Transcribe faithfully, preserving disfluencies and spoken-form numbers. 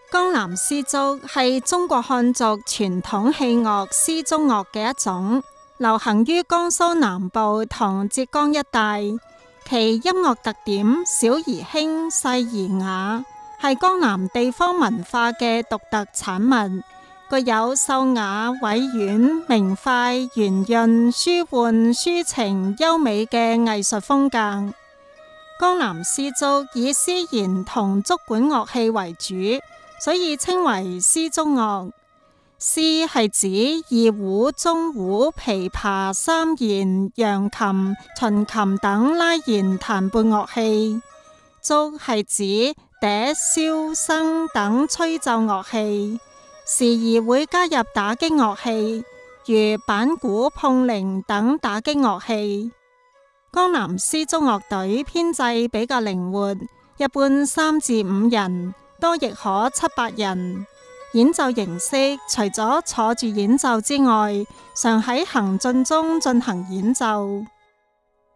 江南絲竹係中國漢族傳統器樂絲竹樂嘅一種，流行於江蘇南部同浙江一帶。其音樂特點小而輕，細而雅，係江南地方文化嘅獨特產物，具有秀雅、委婉、明快、圓潤、舒緩、抒情、優美嘅藝術風格。江南絲竹以絲弦同竹管樂器為主，所以稱為絲竹樂。絲係指二胡、中胡、琵琶、三弦、揚琴、秦琴等拉弦彈撥樂器。竹係指笛、簫、笙等吹奏樂器，時而會加入打擊樂器，如板鼓、碰鈴等打擊樂器。江南絲竹樂隊編制比較靈活，一般三至五人，多亦可七八人。演奏形式除咗坐住演奏之外，常喺行進中進行演奏。